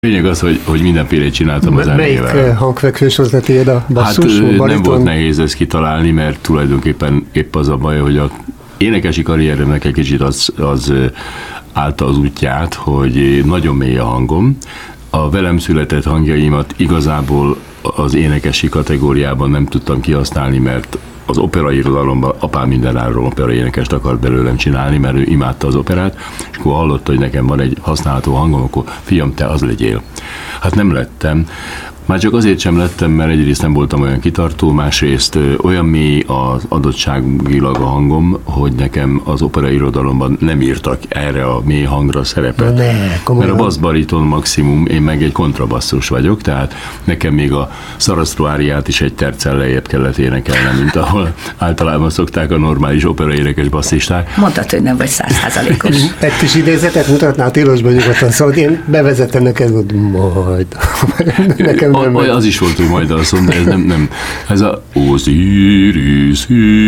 Lényeg az, hogy mindenfélét csináltam az zenével. Melyik hangfekvés az a tiéd, a basszus, bariton? Nem volt nehéz ezt kitalálni, mert tulajdonképpen épp az a baj, hogy a énekesi karrieremnek egy kicsit az állta az útját, hogy nagyon mély a hangom. A velem született hangjaimat igazából az énekesi kategóriában nem tudtam kihasználni, mert az operairodalomban apám mindenáron operaénekest akart belőlem csinálni, mert ő imádta az operát, és akkor hallotta, hogy nekem van egy használható hangom, akkor fiam, te az legyél. Hát nem lettem. Már csak azért sem lettem, mert egyrészt nem voltam olyan kitartó, másrészt olyan mély az adottságilag a hangom, hogy nekem az operairodalomban nem írtak erre a mély hangra szerepet. Mert a basszbariton maximum, én meg egy kontrabasszus vagyok, tehát nekem még a Sarastro áriát is egy terccel lejjebb kellett énekelnem, mint ahol általában szokták a normális operaénekes basszisták. Mondtad, hogy nem vagy 100%-os. Egy kis idézetet mutatnál tilosban nyugodtan, szóval én bevezettem neked, majd nekem nem. Az is volt, hogy majd azt mondta, ez nem. Ez a Osiris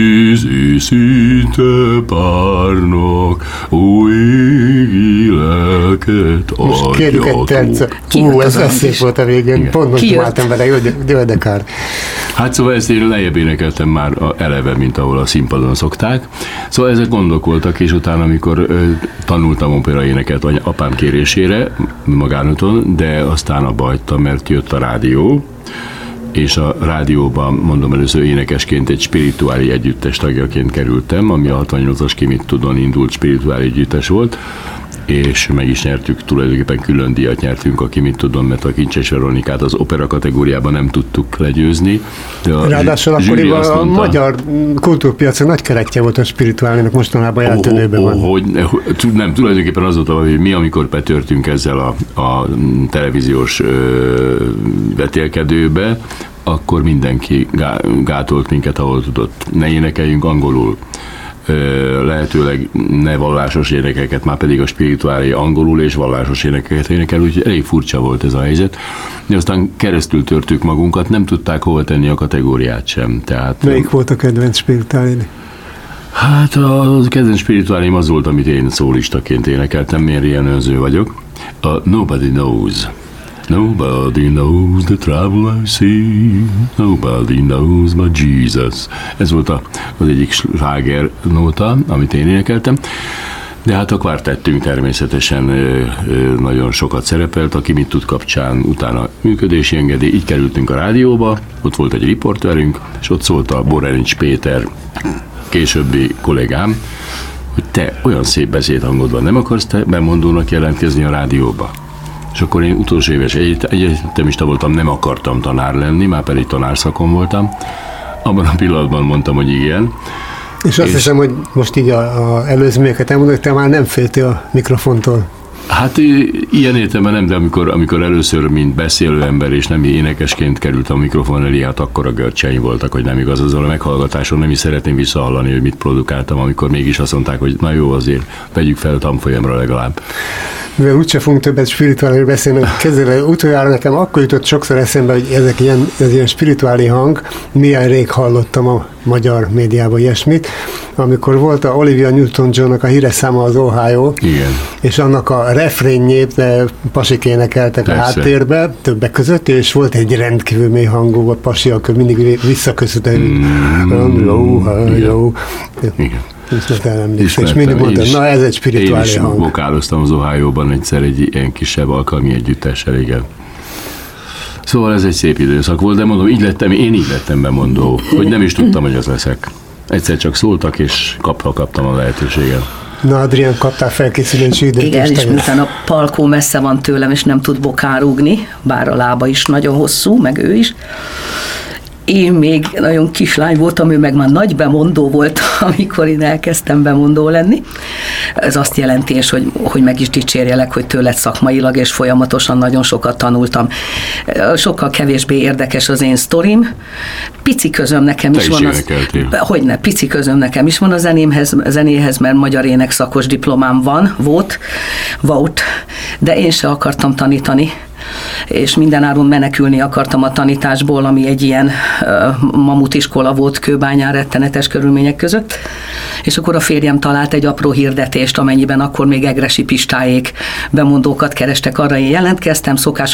szinte párnak, ó égi lelket adjatok. Most kérjük egy tercet. Ez szép volt a végén. Igen. Pont most dumáltam vele, jó de kár. Hát szóval ezt én lejjebb énekeltem már eleve, mint ahol a színpadon szokták. Szóval ezek gondok voltak, és utána, amikor tanultam operaéneket apám kérésére magánúton, de aztán abba hagytam, mert jött a rádió, és a rádióban, mondom, először énekesként egy spirituális együttes tagjaként kerültem, ami a 68-as Ki mit tudon indult spirituális együttes volt, és meg is nyertük, tulajdonképpen külön díjat nyertünk a Ki mit tudom, mert a Kincses Veronikát az opera kategóriában nem tudtuk legyőzni. Ráadásul akkoriban a magyar kultúrpiacon nagy keretje volt a spirituálinak, mostanában eltűnőben van. Nem, tulajdonképpen az volt, hogy mi, amikor betörtünk ezzel a televíziós vetélkedőbe, akkor mindenki gátolt minket, ahol tudott. Ne énekeljünk angolul. Lehetőleg ne vallásos énekeket, már pedig a spirituális angolul és vallásos énekeket énekel, úgyhogy elég furcsa volt ez a helyzet. De aztán keresztül törtük magunkat, nem tudták hova tenni a kategóriát sem. Tehát, melyik volt a kedvenc spirituális? Hát a kedvenc spirituálim az volt, amit én szólistaként énekeltem, én ilyen önző vagyok. A Nobody Knows. Nobody knows the trouble I see, nobody knows but Jesus. Ez volt az egyik sláger nóta, amit én énekeltem. De hát a kvártettünk természetesen nagyon sokat szerepelt, aki mit tud kapcsán, utána működési engedély, így kerültünk a rádióba, ott volt egy riporterünk, és ott szólt a Borenics Péter, későbbi kollégám, hogy te olyan szép beszédhangod van, nem akarsz te bemondónak jelentkezni a rádióba? És akkor én utolsó éves egyetemista voltam, nem akartam tanár lenni, már pedig tanárszakon voltam. Abban a pillanatban mondtam, hogy igen. És azt hiszem, hogy most így a előzményeket elmondod, hogy te már nem féltél a mikrofontól. Hát ilyen értelemben nem, de amikor először, mint beszélő ember és nem énekesként kerültem a mikrofon elé, hát akkor a görcseim voltak, hogy nem igaz, azon a meghallgatáson nem is szeretném visszahallani, hogy mit produkáltam, amikor mégis azt mondták, hogy na jó, azért vegyük fel a tanfolyamra legalább. Mivel úgyse fogunk többet spirituális beszélni, kezdve utoljára nekem akkor jutott sokszor eszembe, hogy ez ilyen spirituális hang, milyen rég hallottam a magyar médiában ilyesmit, amikor volt a Olivia Newton-Johnnak a híres száma az Ohio, igen. És annak a refrénjét pasik énekeltek a háttérbe, többek között, és volt egy rendkívül mély hangú a pasi, akkor mindig visszaköszönt, Ohio. Igen. És mindig mondtam, na ez egy spirituális hang. Én is vokáloztam az Ohio-ban egyszer egy ilyen kisebb alkalmi együttessel, igen. Szóval ez egy szép időszak volt, de mondom, én így lettem bemondó, hogy nem is tudtam, hogy az leszek. Egyszer csak szóltak, és kaptam a lehetőséget. Na, Adrián, kaptál felkészülési időt? Igen, és miután a Palkó messze van tőlem, és nem tud bokárúgni, bár a lába is nagyon hosszú, meg ő is. Én még nagyon kislány voltam, ő meg már nagy bemondó volt, amikor én elkezdtem bemondó lenni. Ez azt jelenti, és hogy meg is dicsérjelek, hogy tőled szakmailag, és folyamatosan nagyon sokat tanultam. Sokkal kevésbé érdekes az én sztorim. Pici közöm nekem is van. Hogyne, pici közöm nekem is van a zenéhez, mert magyar énekszakos diplomám volt, de én se akartam tanítani. És mindenáron menekülni akartam a tanításból, ami egy ilyen mamutiskola volt Kőbányán rettenetes körülmények között, és akkor a férjem talált egy apró hirdetést, amennyiben akkor még Egressy Pistáék bemondókat kerestek, arra én jelentkeztem,